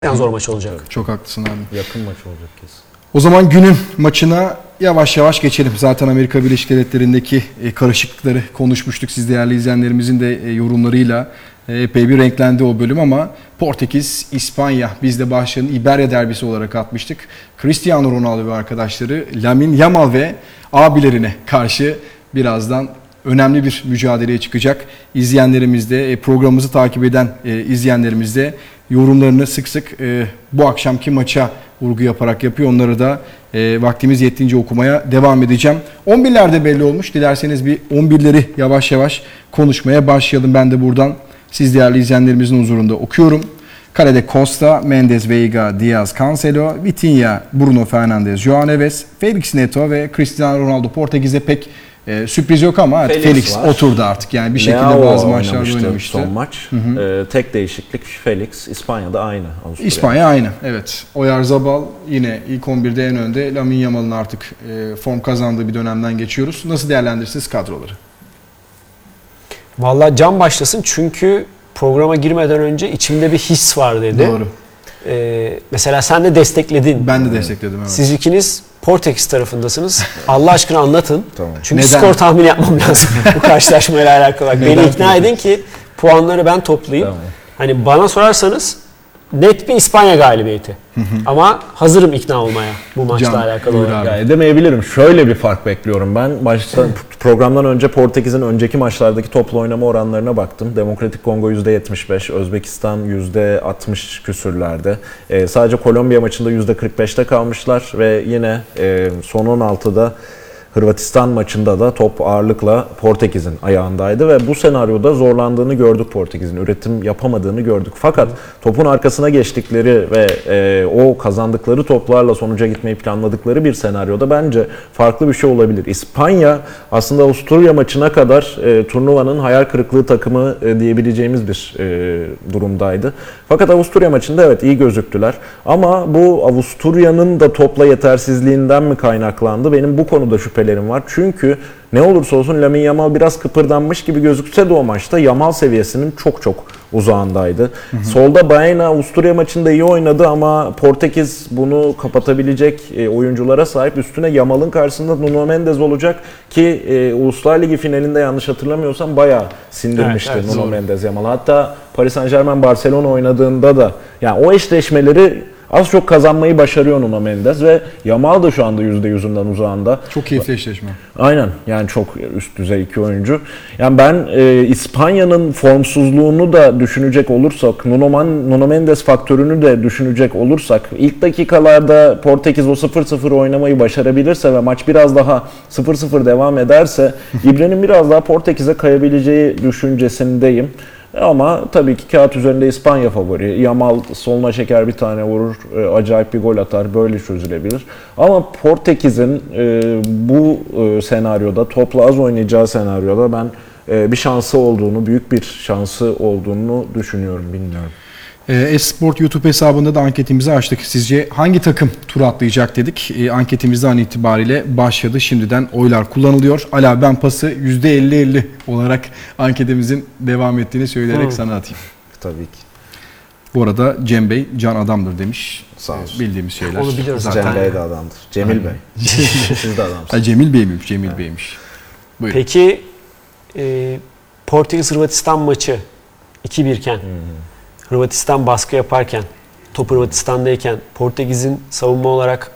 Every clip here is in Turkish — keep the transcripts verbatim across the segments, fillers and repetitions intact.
Yani zor maç olacak. Evet. Çok haklısın abi. Yakın maç olacak kesin. O zaman günün maçına yavaş yavaş geçelim. Zaten Amerika Birleşik Devletleri'ndeki karışıklıkları konuşmuştuk. Siz değerli izleyenlerimizin de yorumlarıyla epey bir renklendi o bölüm ama Portekiz, İspanya, biz de başlığını İberya derbisi olarak atmıştık. Cristiano Ronaldo ve arkadaşları Lamine Yamal ve abilerine karşı birazdan önemli bir mücadeleye çıkacak. İzleyenlerimiz de, programımızı takip eden izleyenlerimiz de yorumlarını sık sık bu akşamki maça vurgu yaparak yapıyor. Onları da vaktimiz yettiğince okumaya devam edeceğim. on birler de belli olmuş. Dilerseniz bir on birleri yavaş yavaş konuşmaya başlayalım. Ben de buradan siz değerli izleyenlerimizin huzurunda okuyorum. Kalede Costa, Mendes, Veiga, Diaz, Cancelo, Vitinha, Bruno Fernandes, João Neves, Felix Neto ve Cristiano Ronaldo. Portekiz'de pek e, sürpriz yok ama Felix, Felix oturdu artık. Yani bir şekilde Leao bazı maçlarda oynamıştı. Son maç. Hı hı. E, tek değişiklik Felix. İspanya'da aynı. Avusturya. İspanya aynı. Evet. Oyarzabal yine ilk on birde en önde. Lamine Yamal'ın artık e, form kazandığı bir dönemden geçiyoruz. Nasıl değerlendirirsiniz kadroları? Vallahi can başlasın çünkü programa girmeden önce içimde bir his var dedi. Doğru. Ee, mesela sen de destekledin. Ben de destekledim evet. Siz ikiniz Portekiz tarafındasınız. Allah aşkına anlatın. Tamam. Çünkü Neden? skor tahmini yapmam lazım bu karşılaşmayla alakalı. Beni ikna edin ki puanları ben toplayayım. Tamam. Hani bana sorarsanız net bir İspanya galibiyeti. Ama hazırım ikna olmaya bu maçla Can, alakalı buyur olarak. abi. Ya edemeyebilirim. Şöyle bir fark bekliyorum ben. Başta programdan önce Portekiz'in önceki maçlardaki toplu oynama oranlarına baktım. Demokratik Kongo yüzde yetmiş beş, Özbekistan yüzde altmış küsürlerde. Ee, sadece Kolombiya maçında yüzde kırk beşte kalmışlar ve yine e, son on altıda Hırvatistan maçında da top ağırlıkla Portekiz'in ayağındaydı ve bu senaryoda zorlandığını gördük Portekiz'in. Üretim yapamadığını gördük. Fakat topun arkasına geçtikleri ve e, o kazandıkları toplarla sonuca gitmeyi planladıkları bir senaryoda bence farklı bir şey olabilir. İspanya aslında Avusturya maçına kadar e, turnuvanın hayal kırıklığı takımı e, diyebileceğimiz bir e, durumdaydı. Fakat Avusturya maçında evet iyi gözüktüler. Ama bu Avusturya'nın da topla yetersizliğinden mi kaynaklandı? Benim bu konuda şüphe var. Çünkü ne olursa olsun Lamine Yamal biraz kıpırdanmış gibi gözükse de o maçta Yamal seviyesinin çok çok uzağındaydı. Hı hı. Solda Baena Avusturya maçında iyi oynadı ama Portekiz bunu kapatabilecek oyunculara sahip. Üstüne Yamal'ın karşısında Nuno Mendes olacak ki e, Uluslar Ligi finalinde yanlış hatırlamıyorsam bayağı sindirmişti evet, evet, Nuno doğru. Mendes Yamal. Hatta Paris Saint-Germain Barcelona oynadığında da yani o eşleşmeleri az çok kazanmayı başarıyor Nuno Mendes ve Yamal da şu anda yüzde yüzünden uzağında. Çok keyifli eşleşme. Aynen yani çok üst düzey iki oyuncu. Yani ben e, İspanya'nın formsuzluğunu da düşünecek olursak, Nuno, Man, Nuno Mendes faktörünü de düşünecek olursak, ilk dakikalarda Portekiz o sıfır sıfır oynamayı başarabilirse ve maç biraz daha sıfır sıfır devam ederse İbre'nin biraz daha Portekiz'e kayabileceği düşüncesindeyim. Ama tabii ki kağıt üzerinde İspanya favori. Yamal soluna çeker bir tane vurur, e, acayip bir gol atar, böyle çözülebilir. Ama Portekiz'in e, bu e, senaryoda, topla az oynayacağı senaryoda ben e, bir şansı olduğunu, büyük bir şansı olduğunu düşünüyorum, bilmiyorum. Esport YouTube hesabında da anketimizi açtık. Sizce hangi takım tur atlayacak dedik. E, anketimizde an itibariyle başladı. Şimdiden oylar kullanılıyor. Ala ben pası yüzde elli elli olarak anketimizin devam ettiğini söyleyerek hmm. sana atayım. Tabii ki. Bu arada Cem Bey can adamdır demiş. Sağ olsun. Bildiğimiz şeyler. Onu biliyoruz zaten. Cem Bey de adamdır. Cemil Aynen. Bey. Siz de adamsınız. Ha, Cemil Bey'miş. Cemil evet. Bey'miş. Buyurun. Peki e, Portekiz-Hırvatistan maçı iki bir iken hmm. Hırvatistan baskı yaparken, top Hırvatistan'dayken Portekiz'in savunma olarak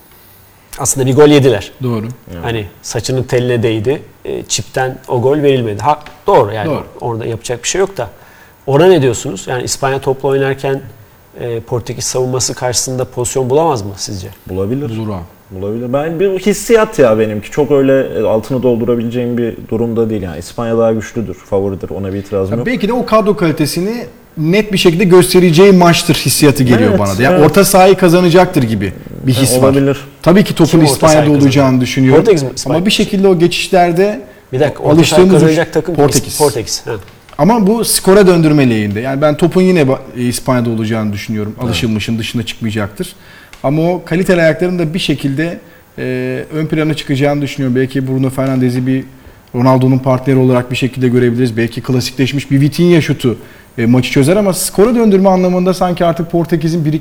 aslında bir gol yediler. Doğru. Yani. Hani saçının teline değdi, e, çipten o gol verilmedi. Ha, doğru yani doğru. Orada yapacak bir şey yok da. Ona ne diyorsunuz? Yani İspanya topla oynarken e, Portekiz savunması karşısında pozisyon bulamaz mı sizce? Bulabilir. Bulur abi. Bulabilir. Ben bir hissiyat ya benimki. Çok öyle altını doldurabileceğim bir durumda değil. Yani İspanya daha güçlüdür, favoridir. Ona bir itirazım ya yok. Belki de o kadro kalitesini net bir şekilde göstereceği maçtır hissiyatı geliyor evet, bana da. Yani evet. orta sahayı kazanacaktır gibi bir his yani var. Olabilir. Tabii ki topun İspanya'da olacağını düşünüyorum. Portekiz mi? İspanya. Ama bir şekilde o geçişlerde bir dakika, orta sahayı kazanacak takım Portekiz. Portekiz. Ha. Ama bu skora döndürme lehinde. Yani ben topun yine İspanya'da olacağını düşünüyorum. Alışılmışın dışına çıkmayacaktır. Ama o kaliteli ayakların da bir şekilde e, ön plana çıkacağını düşünüyorum. Belki Bruno Fernandes'i bir Ronaldo'nun partneri olarak bir şekilde görebiliriz. Belki klasikleşmiş bir Vitinha şutu e, maçı çözer ama skora döndürme anlamında sanki artık Portekiz'in bir